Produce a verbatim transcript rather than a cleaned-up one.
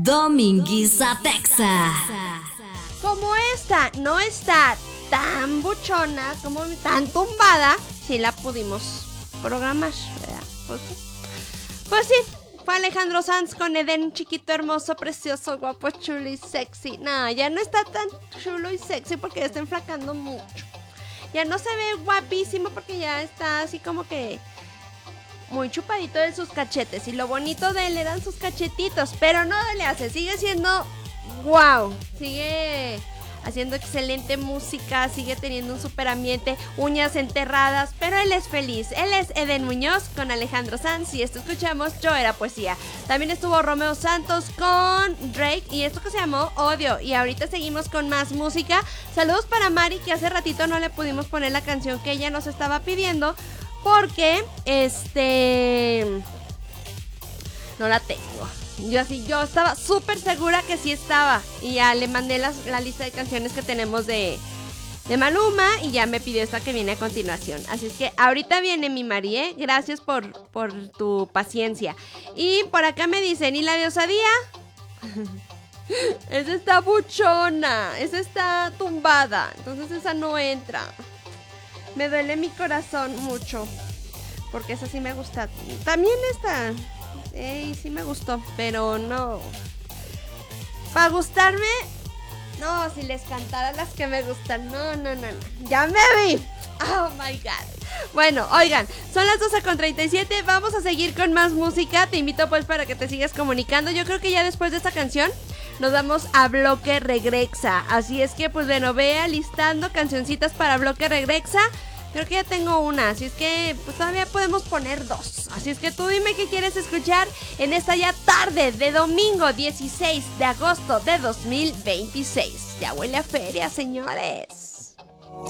Dominguiza Texa. Como esta no está tan buchona, como tan tumbada, sí la pudimos programar, ¿verdad? Pues sí. Pues sí, fue Alejandro Sanz con Eden, chiquito, hermoso, precioso, guapo, chulo y sexy. No, ya no está tan chulo y sexy porque ya está enflacando mucho. Ya no se ve guapísimo porque ya está así como que muy chupadito de sus cachetes. Y lo bonito de él eran sus cachetitos, pero no le hace, sigue siendo wow, sigue haciendo excelente música, sigue teniendo un super ambiente, uñas enterradas, pero él es feliz. Él es Eden Muñoz con Alejandro Sanz y esto escuchamos Yo Era Poesía. También estuvo Romeo Santos con Drake y esto que se llamó Odio. Y ahorita seguimos con más música. Saludos para Mari, que hace ratito no le pudimos poner la canción que ella nos estaba pidiendo porque este no la tengo. Yo así, yo estaba súper segura que sí estaba. Y ya le mandé las, la lista de canciones que tenemos de, de Maluma. Y ya me pidió esta que viene a continuación. Así es que ahorita viene mi Mari, ¿eh? Gracias por, por tu paciencia. Y por acá me dicen, ¿y la de Osadía? Esa está buchona. Esa está tumbada. Entonces esa no entra. Me duele mi corazón mucho. Porque esa sí me gusta. También esta... Ey, sí me gustó, pero no. Para gustarme, no, si les cantara las que me gustan. No, no, no, no. Ya me vi. Oh my god. Bueno, oigan, son las doce con treinta y siete. Vamos a seguir con más música. Te invito pues para que te sigas comunicando. Yo creo que ya después de esta canción nos vamos a Bloque Regrexa. Así es que pues bueno, ve alistando cancioncitas para Bloque Regrexa. Creo que ya tengo una, así es que pues todavía podemos poner dos. Así es que tú dime qué quieres escuchar en esta ya tarde de domingo dieciséis de agosto de dos mil veintiséis. Ya huele a feria, señores.